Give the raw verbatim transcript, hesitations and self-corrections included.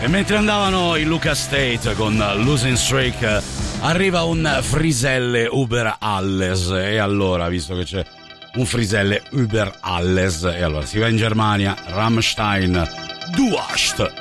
E mentre andavano in Luca State con Losing Streak, arriva un Friselle Uber Alles. E allora, visto che c'è un Friselle Uber Alles, e allora si va in Germania, Rammstein, Du hast